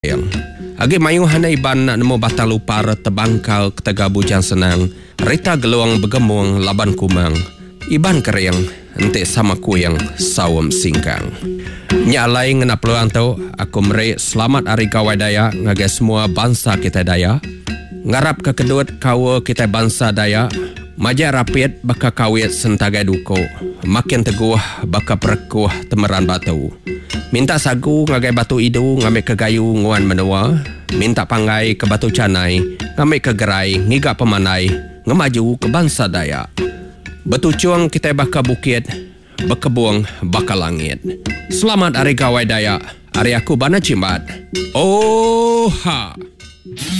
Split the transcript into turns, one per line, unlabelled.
yang agi mayu hanai ban nak nemu batang lupar tebangkal ketaga bujang senang rita geluang begemung laban kumang iban kering ente sama kuyang sawam singkang nyalai ngena peluang tu aku meri selamat hari kawai daya ngagai semua bangsa kita daya ngarap ke kedut kawa kita bangsa daya majak rapid baka kawit sentagai duko makin teguh baka perekuh temeran batu minta sagu ngagai batu idu ngambil ke gayu nguan menua minta pangai ke batu canai ngambil ke gerai ngigak pemanai ngemaju ke bangsa daya betucuang kita baka bukit berkebuang baka langit. Selamat hari kawai daya hari aku bana cimat oh ha.